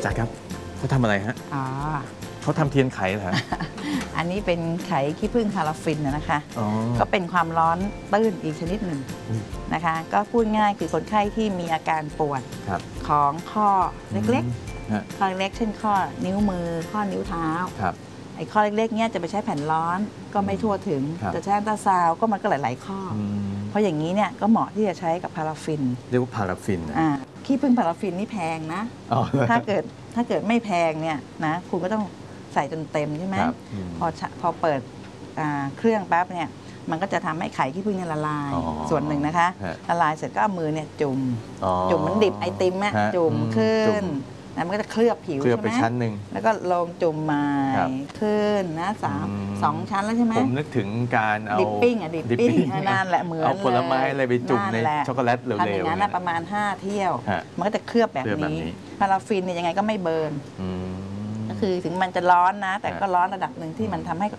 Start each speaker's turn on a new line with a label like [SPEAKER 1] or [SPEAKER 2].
[SPEAKER 1] จักรครับเขาทำอะไรฮะ
[SPEAKER 2] อ๋อ
[SPEAKER 1] เขาทำเทียนไขเหรอ
[SPEAKER 2] อันนี้เป็นไขขี้ผึ้งพาราฟินนะคะ
[SPEAKER 1] อ๋อ
[SPEAKER 2] ก็เป็นความร้อนตื้นอีกชนิดหนึ่ง
[SPEAKER 1] อืม
[SPEAKER 2] นะคะ ก็พูดง่ายคือคนไข้ที่มีอาการปวด
[SPEAKER 1] ครับ
[SPEAKER 2] ของข้อเล็ก
[SPEAKER 1] ฮะ
[SPEAKER 2] ๆ ข้อเล็กๆเช่นข้อนิ้วมือ ข้อนิ้วเท้า
[SPEAKER 1] ครับ
[SPEAKER 2] ไอ้ข้อเล็กๆเนี่ยจะไปใช้แผ่นร้อนก็ไม่ทั่วถึง
[SPEAKER 1] ครับ
[SPEAKER 2] จะใช้อัลตราซาวด์ก็มันก็หลายๆข้ออ
[SPEAKER 1] อืม
[SPEAKER 2] เพราะอย่างนี้เนี่ยก็เหมาะที่จะใช้กับพาราฟิน
[SPEAKER 1] เรียกว่าพาราฟินนะ
[SPEAKER 2] ขี้ผึ้งพาราฟินนี่แพงนะ
[SPEAKER 1] อ๋อ
[SPEAKER 2] ถ้าเกิดไม่แพงเนี่ยนะคุณก็ต้องใส่จนเต็มใช่ไหม
[SPEAKER 1] ครับ
[SPEAKER 2] พอเปิดเครื่องปั๊บเนี่ยมันก็จะทำให้ไข่ขี้ผึ้งเนี่ยละลาย
[SPEAKER 1] อ๋อ
[SPEAKER 2] ส่วนหนึ่งนะคะ
[SPEAKER 1] ฮะ
[SPEAKER 2] ละลายเสร็จก็เอามือเนี่ยจุ่ม
[SPEAKER 1] อ๋อ
[SPEAKER 2] จุ่มเหมันดิบไอติมอะ
[SPEAKER 1] ฮะ
[SPEAKER 2] จุ่มขึ้
[SPEAKER 1] จุ่
[SPEAKER 2] น
[SPEAKER 1] ม
[SPEAKER 2] แล้วมันก็จะเคลือบผิว
[SPEAKER 1] เคลือบ
[SPEAKER 2] ใช่
[SPEAKER 1] ไป
[SPEAKER 2] ไหม
[SPEAKER 1] ชั้นหนึ่ง
[SPEAKER 2] แล้วก็ลงจุ่มใหม่
[SPEAKER 1] ครับ
[SPEAKER 2] ขึ้นนะสองชั้นแล้วใช่ไหม
[SPEAKER 1] ผมนึกถึงการเอา
[SPEAKER 2] ดิปปิ้งอะดิปปิ้งนั่นแหละเหมือน
[SPEAKER 1] เอาผลไม้อะไรไปจุ่มใน
[SPEAKER 2] นั่นแหละ
[SPEAKER 1] ช็อกโกแลตเร็วๆ
[SPEAKER 2] ทำอย่างนั้นนะประมาณ 5 เที่ยว
[SPEAKER 1] ฮะ
[SPEAKER 2] มันก็จะเคลือบแบบ
[SPEAKER 1] เคลือบแบบ
[SPEAKER 2] นี้
[SPEAKER 1] นี้
[SPEAKER 2] พาราฟินเนี่ยยังไงก็ไม่เบิร์น
[SPEAKER 1] อืม
[SPEAKER 2] ก็คือถึงมันจะร้อนนะ แต่
[SPEAKER 1] ฮะ
[SPEAKER 2] ก็ร้อนระดับหนึ่งที่มันทำให้